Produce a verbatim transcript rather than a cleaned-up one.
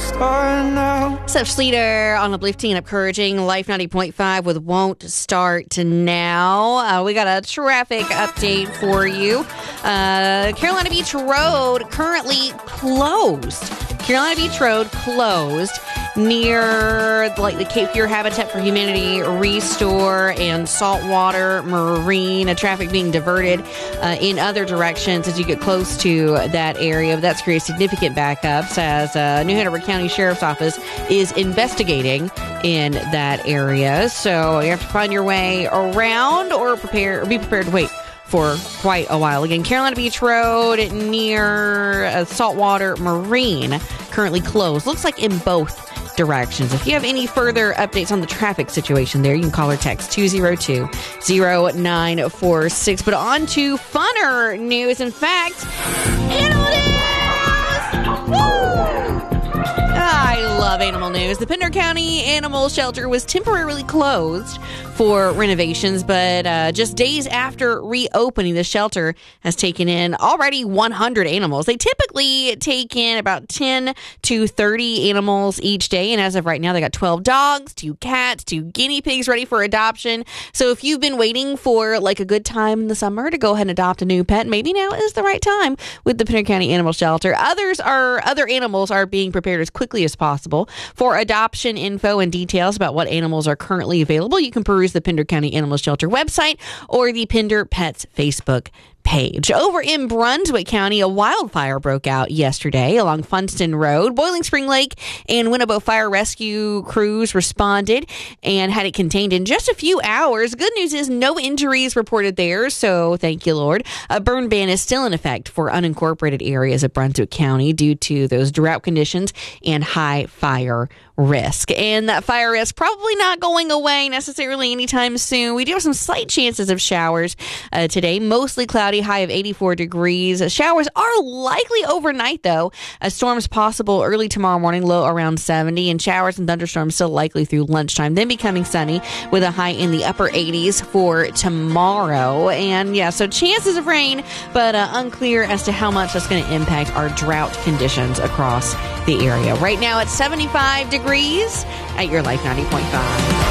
start now. Seth Schleter on Uplifting and Encouraging Life ninety point five with Won't Start Now. Uh, we got a traffic update for you. Uh, Carolina Beach Road currently closed. Carolina Beach Road closed near like the Cape Fear Habitat for Humanity Restore and Saltwater Marine. Uh, traffic being diverted uh, in other directions as you get close to that area. But that's created significant backups as uh, New Hanover County Sheriff's Office is investigating in that area. So you have to find your way around or prepare or be prepared to wait for quite a while. Again, Carolina Beach Road near uh, Saltwater Marine currently closed. Looks like in both directions. If you have any further updates on the traffic situation there, you can call or text two oh two, oh nine four six. But on to funner news. In fact, animal news! Woo! I love animal news. The Pender County Animal Shelter was temporarily closed for renovations, but uh, just days after reopening, the shelter has taken in already one hundred animals. They typically take in about ten to thirty animals each day, and as of right now, they got twelve dogs, two cats, two guinea pigs ready for adoption. So if you've been waiting for like a good time in the summer to go ahead and adopt a new pet, maybe now is the right time with the Pender County Animal Shelter. Others are other animals are being prepared as quickly as possible. For adoption info and details about what animals are currently available, you can peruse the Pender County Animal Shelter website or the Pender Pets Facebook page. Over in Brunswick County, a wildfire broke out yesterday along Funston Road. Boiling Spring Lake and Winnebago fire rescue crews responded and had it contained in just a few hours. Good news is no injuries reported there, so thank you, Lord. A burn ban is still in effect for unincorporated areas of Brunswick County due to those drought conditions and high fire risk. And that fire risk probably not going away necessarily anytime soon. We do have some slight chances of showers uh, today, mostly cloudy, high of eighty-four degrees. Showers are likely overnight, though. A storm's possible early tomorrow morning, low around seventy, and showers and thunderstorms still likely through lunchtime, then becoming sunny with a high in the upper eighties for tomorrow. And yeah, so chances of rain, but uh, unclear as to how much that's going to impact our drought conditions across the area. Right now it's seventy-five degrees at your Life ninety point five.